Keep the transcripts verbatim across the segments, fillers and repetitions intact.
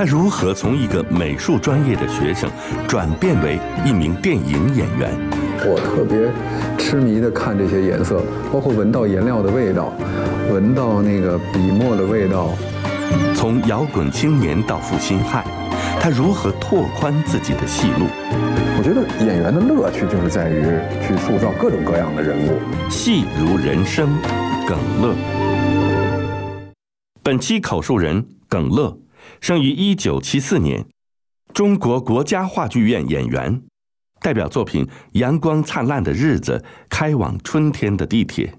他如何从一个美术专业的学生转变为一名电影演员？ 我特别痴迷地看这些颜色，包括闻到颜料的味道，闻到那个笔墨的味道。 从摇滚青年到负心汉，他如何拓宽自己的戏路？ 我觉得演员的乐趣就是在于去塑造各种各样的人物。 戏如人生，耿乐。本期口述人耿乐，生于一九七四年，中国国家话剧院演员，代表作品《阳光灿烂的日子》《开往春天的地铁》。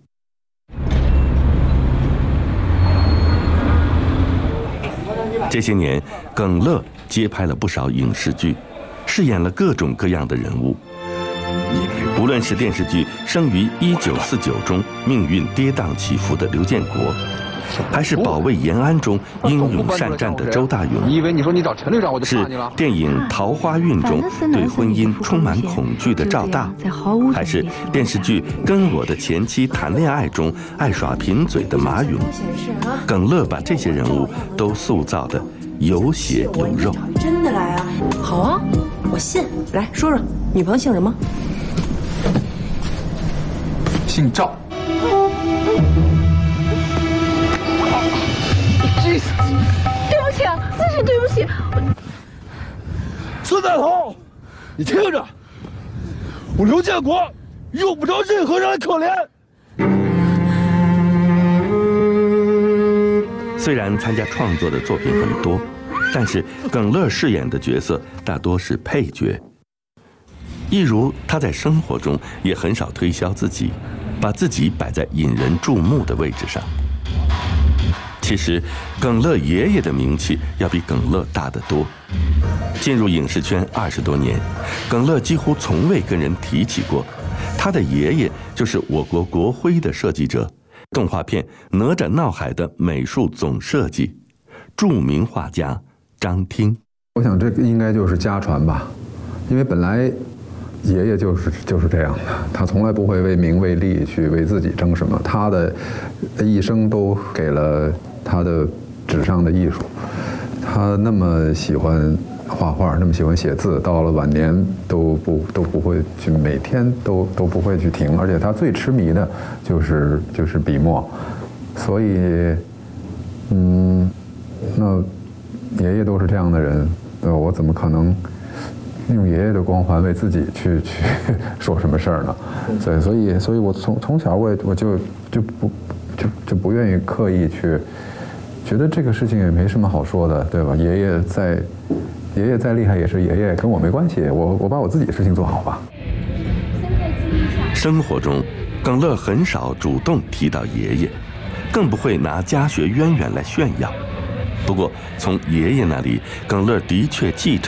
这些年，耿乐接拍了不少影视剧，饰演了各种各样的人物。无论是电视剧《生于一九四九》中命运跌宕起伏的刘建国，还是保卫延安中英勇善战的周大勇， 你以为你说你找陈队长我就怕你了？ 是电影《桃花运》中对婚姻充满恐惧的赵大，还是电视剧《跟我的前妻谈恋爱》中爱耍贫嘴的马勇？耿乐把这些人物都塑造的有血有肉。 真的来啊？好啊，我信。来说说，女朋友姓什么？ 姓赵。 对不起，真是对不起。 孙大头，你听着，我刘建国用不着任何人来可怜。 虽然参加创作的作品很多，但是耿乐饰演的角色大多是配角。一如他在生活中也很少推销自己，把自己摆在引人注目的位置上。其实，耿乐爷爷的名气要比耿乐大得多。进入影视圈二十多年，耿乐几乎从未跟人提起过，他的爷爷就是我国国徽的设计者，动画片《哪吒闹海》的美术总设计，著名画家张汀。 我想这应该就是家传吧，因为本来爷爷就是就是这样的，他从来不会为名为利去为自己争什么，他的一生都给了他的纸上的艺术。他那么喜欢画画，那么喜欢写字，到了晚年都不都不会去，每天都都不会去停，而且他最痴迷的就是就是笔墨，所以，嗯，那爷爷都是这样的人，那我怎么可能用爷爷的光环为自己去去说什么事儿呢？所以，所以，所以我从从小我也我就就不就就不愿意刻意去觉得这个事情也没什么好说的，对吧？爷爷再爷爷再厉害也是爷爷，跟我没关系，我我把我自己的事情做好吧。 生活中，耿乐很少主动提到爷爷，更不会拿家学渊源来炫耀。不过，从爷爷那里，耿乐的确继承